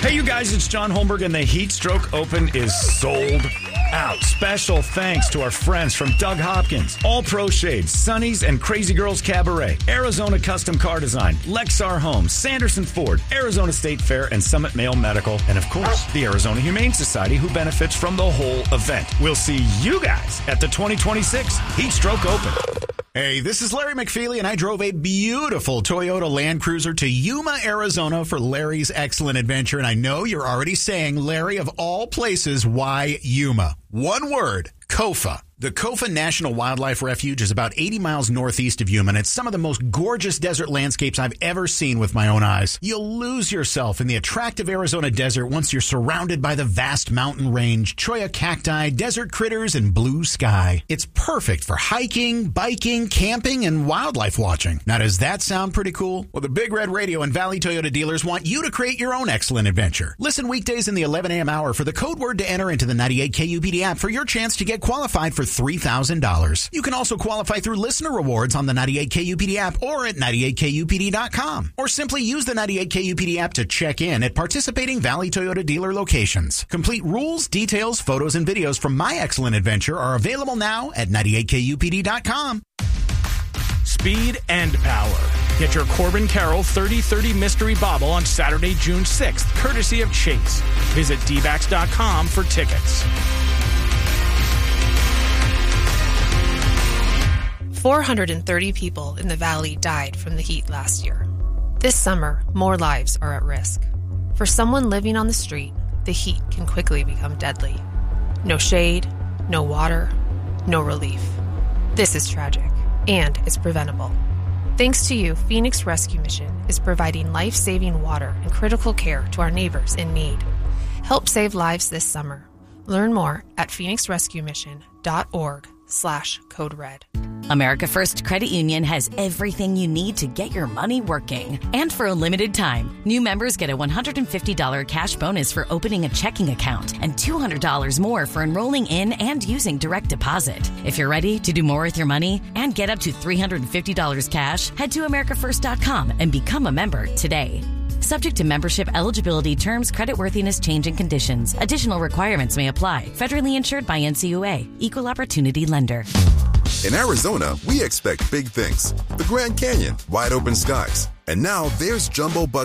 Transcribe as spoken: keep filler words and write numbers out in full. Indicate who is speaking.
Speaker 1: Hey, you guys, it's John Holmberg, and the Heat Stroke Open is sold out. Special thanks to our friends from Doug Hopkins, All Pro Shades, Sonny's, and Crazy Girls Cabaret, Arizona Custom Car Design, Lexar Homes, Sanderson Ford, Arizona State Fair, and Summit Mail Medical, and of course, the Arizona Humane Society, who benefits from the whole event. We'll see you guys at the twenty twenty-six Heat Stroke Open.
Speaker 2: Hey, this is Larry McFeely, and I drove a beautiful Toyota Land Cruiser to Yuma, Arizona for Larry's Excellent Adventure. And I know you're already saying, Larry, of all places, why Yuma? One word, Kofa. The Kofa National Wildlife Refuge is about eighty miles northeast of Yuma, and it's some of the most gorgeous desert landscapes I've ever seen with my own eyes. You'll lose yourself in the attractive Arizona desert once you're surrounded by the vast mountain range, cholla cacti, desert critters, and blue sky. It's perfect for hiking, biking, camping, and wildlife watching. Now, does that sound pretty cool? Well, the Big Red Radio and Valley Toyota dealers want you to create your own excellent adventure. Listen weekdays in the eleven a.m. hour for the code word to enter into the ninety-eight K U P D app for your chance to get qualified for three thousand dollars. You can also qualify through listener rewards on the ninety-eight K U P D app or at ninety-eight K U P D dot com. Or simply use the ninety-eight K U P D app to check in at participating Valley Toyota dealer locations. Complete rules, details, photos, and videos from My Excellent Adventure are available now at ninety-eight K U P D dot com.
Speaker 3: Speed and power. Get your Corbin Carroll thirty thirty Mystery Bobble on Saturday, June sixth, courtesy of Chase. Visit D backs dot com for tickets.
Speaker 4: four hundred thirty people in the Valley died from the heat last year. This summer, more lives are at risk. For someone living on the street, the heat can quickly become deadly. No shade, no water, no relief. This is tragic, and it's preventable. Thanks to you, Phoenix Rescue Mission is providing life-saving water and critical care to our neighbors in need. Help save lives this summer. Learn more at phoenix rescue mission dot org slash code red.
Speaker 5: America First Credit Union has everything you need to get your money working. And for a limited time, new members get a one hundred fifty dollars cash bonus for opening a checking account and two hundred dollars more for enrolling in and using direct deposit. If you're ready to do more with your money and get up to three hundred fifty dollars cash, head to america first dot com and become a member today. Subject to membership eligibility, terms, creditworthiness, change, and conditions. Additional requirements may apply. Federally insured by N C U A. Equal Opportunity Lender.
Speaker 6: In Arizona, we expect big things. The Grand Canyon, wide open skies. And now there's Jumbo Bucket